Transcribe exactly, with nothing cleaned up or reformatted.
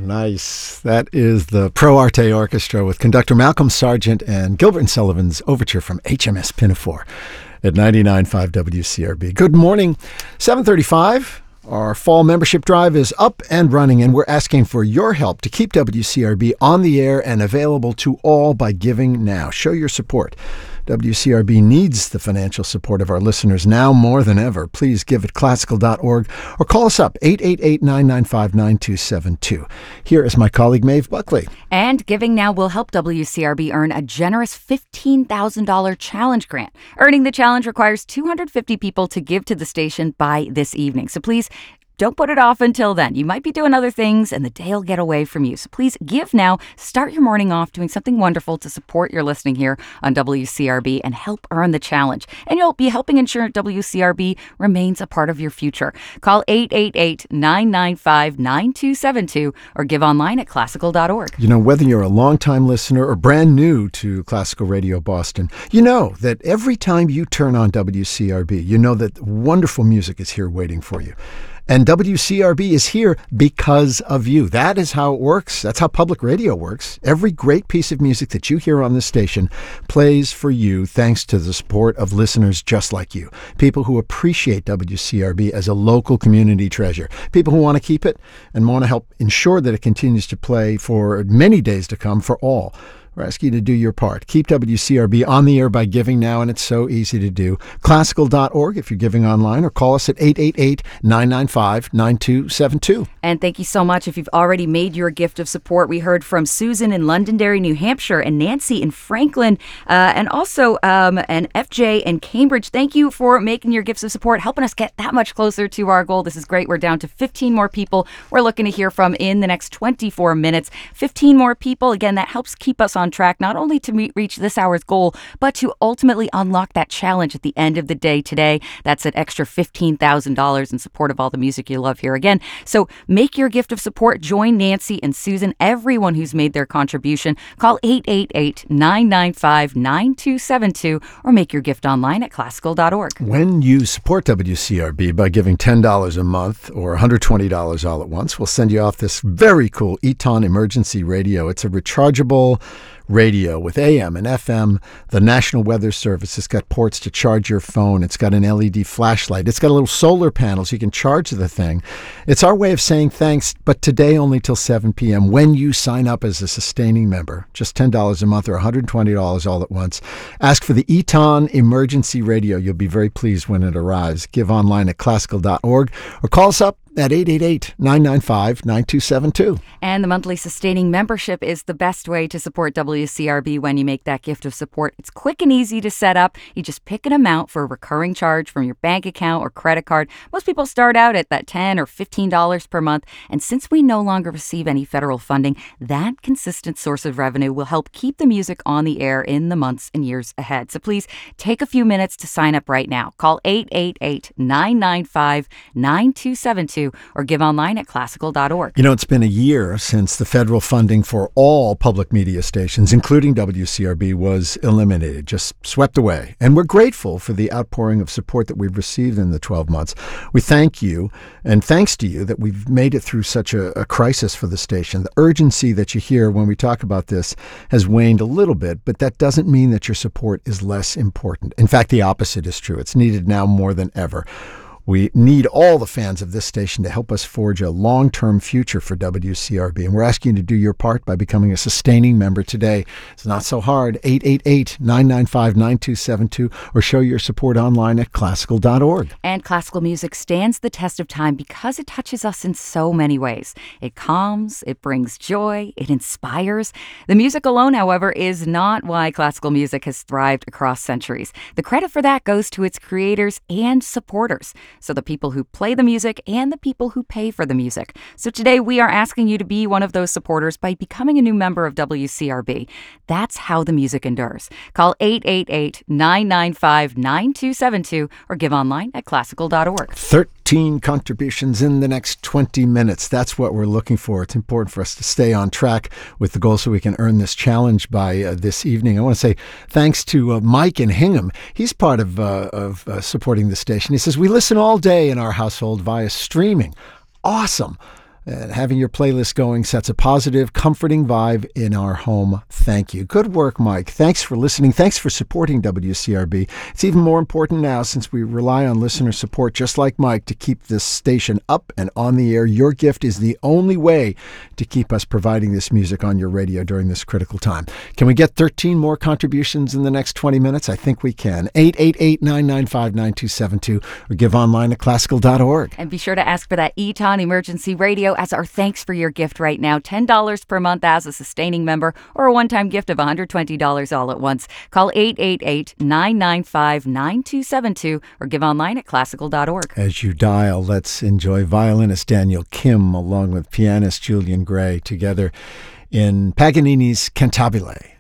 Nice. That is the Pro Arte Orchestra with conductor Malcolm Sargent and Gilbert and Sullivan's Overture from H M S Pinafore at ninety-nine point five W C R B. Good morning. seven thirty-five. Our fall membership drive is up and running, and we're asking for your help to keep W C R B on the air and available to all by giving now. Show your support. W C R B needs the financial support of our listeners now more than ever. Please give at classical dot org or call us up, eight eight eight, nine nine five, nine two seven two. Here is my colleague, Maeve Buckley. And giving now will help W C R B earn a generous fifteen thousand dollars challenge grant. Earning the challenge requires two hundred fifty people to give to the station by this evening. So please, don't put it off until then. You might be doing other things and the day will get away from you. So please give now. Start your morning off doing something wonderful to support your listening here on W C R B and help earn the challenge. And you'll be helping ensure W C R B remains a part of your future. Call eight eight eight, nine nine five, nine two seven two or give online at classical dot org. You know, whether you're a longtime listener or brand new to Classical Radio Boston, you know that every time you turn on W C R B, you know that wonderful music is here waiting for you. And W C R B is here because of you. That is how it works. That's how public radio works. Every great piece of music that you hear on this station plays for you thanks to the support of listeners just like you. People who appreciate W C R B as a local community treasure. People who want to keep it and want to help ensure that it continues to play for many days to come for all. We're asking you to do your part. Keep W C R B on the air by giving now, and it's so easy to do. classical dot org if you're giving online, or call us at eight eight eight, nine nine five, nine two seven two. And thank you so much if you've already made your gift of support. We heard from Susan in Londonderry, New Hampshire, and Nancy in Franklin, uh, and also um, and F J in Cambridge. Thank you for making your gifts of support, helping us get that much closer to our goal. This is great. We're down to fifteen more people we're looking to hear from in the next twenty-four minutes. fifteen more people. Again, that helps keep us on track, not only to meet, reach this hour's goal, but to ultimately unlock that challenge at the end of the day today. That's an extra fifteen thousand dollars in support of all the music you love here again. So make your gift of support. Join Nancy and Susan, everyone who's made their contribution. Call eight eight eight, nine nine five, nine two seven two or make your gift online at classical dot org. When you support W C R B by giving ten dollars a month or one hundred twenty dollars all at once, we'll send you off this very cool Eton Emergency Radio. It's a rechargeable radio with A M and F M. The National Weather Service has got ports to charge your phone. It's got an L E D flashlight. It's got a little solar panel so you can charge the thing. It's our way of saying thanks, but today only till seven p.m. when you sign up as a sustaining member. Just ten dollars a month or one hundred twenty dollars all at once. Ask for the Eton Emergency Radio. You'll be very pleased when it arrives. Give online at classical dot org or call us up at eight eight eight, nine nine five, nine two seven two. And the monthly sustaining membership is the best way to support W C R B when you make that gift of support. It's quick and easy to set up. You just pick an amount for a recurring charge from your bank account or credit card. Most people start out at that ten dollars or fifteen dollars per month. And since we no longer receive any federal funding, that consistent source of revenue will help keep the music on the air in the months and years ahead. So please take a few minutes to sign up right now. Call eight eight eight, nine nine five, nine two seven two or give online at classical dot org. You know, it's been a year since the federal funding for all public media stations, including W C R B, was eliminated, just swept away. And we're grateful for the outpouring of support that we've received in the twelve months. We thank you, and thanks to you, that we've made it through such a, a crisis for the station. The urgency that you hear when we talk about this has waned a little bit, but that doesn't mean that your support is less important. In fact, the opposite is true. It's needed now more than ever. We need all the fans of this station to help us forge a long-term future for W C R B. And we're asking you to do your part by becoming a sustaining member today. It's not so hard. eight eight eight, nine nine five, nine two seven two or show your support online at classical dot org. And classical music stands the test of time because it touches us in so many ways. It calms, it brings joy, it inspires. The music alone, however, is not why classical music has thrived across centuries. The credit for that goes to its creators and supporters. So the people who play the music and the people who pay for the music. So today we are asking you to be one of those supporters by becoming a new member of W C R B. That's how the music endures. Call eight eight eight, nine nine five, nine two seven two or give online at classical dot org. thirteen contributions in the next twenty minutes. That's what we're looking for. It's important for us to stay on track with the goal so we can earn this challenge by uh, this evening. I want to say thanks to uh, Mike in Hingham. He's part of, uh, of uh, supporting the station. He says, we listen all day in our household via streaming. Awesome. And having your playlist going sets a positive, comforting vibe in our home. Thank you. Good work, Mike. Thanks for listening. Thanks for supporting W C R B. It's even more important now since we rely on listener support, just like Mike, to keep this station up and on the air. Your gift is the only way to keep us providing this music on your radio during this critical time. Can we get thirteen more contributions in the next twenty minutes? I think we can. eight eight eight, nine nine five, nine two seven two or give online at classical dot org. And be sure to ask for that Eton Emergency Radio as our thanks for your gift right now. ten dollars per month as a sustaining member or a one-time gift of one hundred twenty dollars all at once. Call eight eight eight, nine nine five, nine two seven two or give online at classical dot org. As you dial, let's enjoy violinist Daniel Kim along with pianist Julian Gray together in Paganini's Cantabile.